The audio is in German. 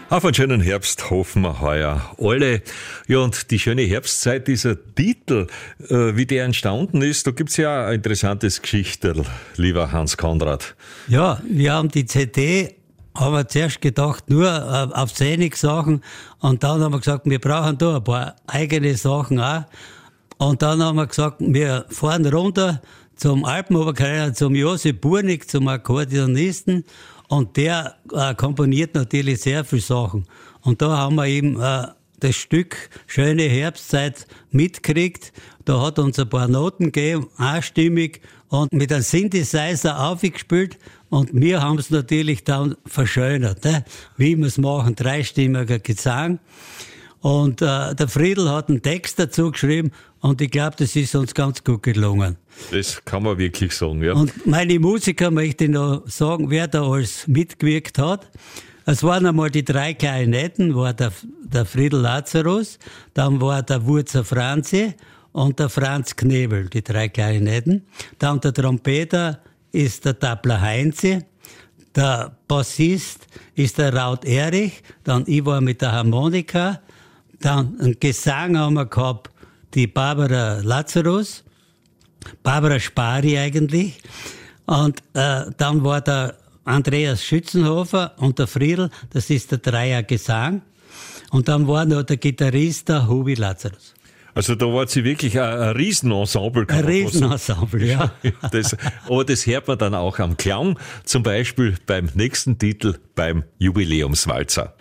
Auf einen schönen Herbst hoffen wir heuer alle. Ja, und die schöne Herbstzeit, dieser Titel, wie der entstanden ist, da gibt's ja ein interessantes Geschichterl, lieber Hans Konrad. Ja, wir haben die CD, haben wir zuerst gedacht, nur auf Sachen, und dann haben wir gesagt, wir brauchen da ein paar eigene Sachen auch. Und dann haben wir gesagt, wir fahren runter zum Alpenoberkreiner, zum Josef Burnig, zum Akkordeonisten, und der komponiert natürlich sehr viele Sachen. Und da haben wir eben das Stück Schöne Herbstzeit mitgekriegt. Da hat uns ein paar Noten gegeben, einstimmig und mit einem Synthesizer aufgespielt. Und wir haben es natürlich dann verschönert, ne? Wie wir es machen, dreistimmiger Gesang. Und der Friedl hat einen Text dazu geschrieben und ich glaube, das ist uns ganz gut gelungen. Das kann man wirklich sagen, ja. Und meine Musiker möchte ich noch sagen, wer da alles mitgewirkt hat. Es waren einmal die 3 Klarinetten, war der Friedl Lazarus, dann war der Wurzer Franzi und der Franz Knebel, die 3 Klarinetten. Dann der Trompeter ist der Tappler Heinzi, der Bassist ist der Raut Erich, dann ich war mit der Harmonika, dann einen Gesang haben wir gehabt, die Barbara Lazarus, Barbara Spari eigentlich, und dann war der Andreas Schützenhofer und der Friedl, das ist der Dreier Gesang, und dann war noch der Gitarrist, der Hubi Lazarus. Also da war sie wirklich ein Riesenensemble. Ein Riesenensemble, ja. Aber das hört man dann auch am Klang, zum Beispiel beim nächsten Titel, beim Jubiläumswalzer.